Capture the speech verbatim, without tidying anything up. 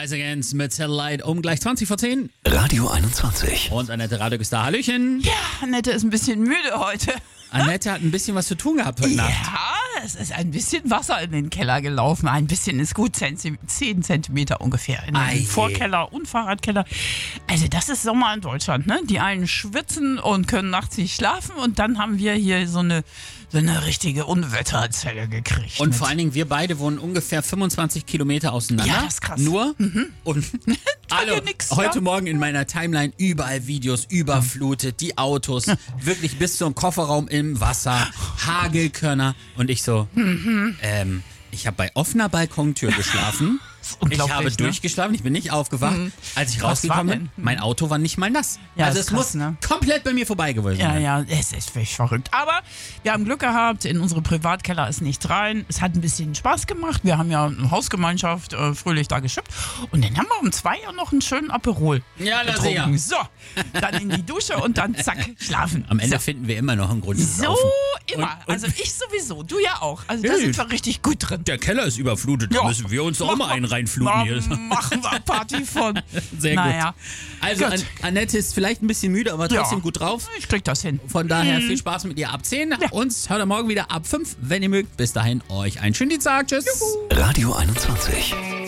Rise Against mit Satellite um gleich zwanzig vor zehn. Radio einundzwanzig. Und Annette Radegüster, Hallöchen. Ja, Annette ist ein bisschen müde heute. Annette hat ein bisschen was zu tun gehabt heute Nacht. Ja, es ist ein bisschen Wasser in den Keller gelaufen. Ein bisschen ist gut, zehn Zentimeter ungefähr. In Ei. den Vorkeller und Fahrradkeller. Also das ist Sommer in Deutschland, ne? Die einen schwitzen und können nachts nicht schlafen. Und dann haben wir hier so eine, so eine richtige Unwetterzelle gekriegt. Und mit- vor allen Dingen, wir beide wohnen ungefähr fünfundzwanzig Kilometer auseinander. Ja, das ist krass. Nur. Und Teuer alle, nix, heute ja. Morgen in meiner Timeline überall Videos, überflutet, die Autos, wirklich bis zum Kofferraum im Wasser, Hagelkörner. Und ich so, ähm, ich habe bei offener Balkontür geschlafen. ist Ich unglaublich, habe ne? durchgeschlafen, ich bin nicht aufgewacht. Als ich Was rausgekommen war bin, denn? mein Auto war nicht mal nass. Ja, also ist es krass, muss ne? komplett bei mir vorbei gewesen Ja, sein. ja, es ist wirklich verrückt. Aber wir haben Glück gehabt, in unsere Privatkeller ist nichts rein. Es hat ein bisschen Spaß gemacht. Wir haben ja eine Hausgemeinschaft äh, fröhlich da geschippt. Und dann haben wir um zwei Uhr noch einen schönen Aperol Ja, das getrunken. ja. So, dann in die Dusche und dann zack, schlafen. Am Ende so. finden wir immer noch einen Grund zu So saufen. immer. Und- und- also ich sowieso, du ja auch. Also da Ja, sind wir richtig gut drin. Der Keller ist überflutet, da Ja. müssen wir uns doch auch mal einen reinfluten Ma- hier. Machen wir Party von. Sehr naja, gut. Also Gut. An Annette ist vielleicht ein bisschen müde, aber trotzdem Ja. gut drauf. ich krieg das hin. Von daher viel Spaß mit ihr ab zehn. Uns hört ihr morgen wieder ab fünf, wenn ihr mögt. Bis dahin euch einen schönen Dienstag. Tschüss. Radio einundzwanzig.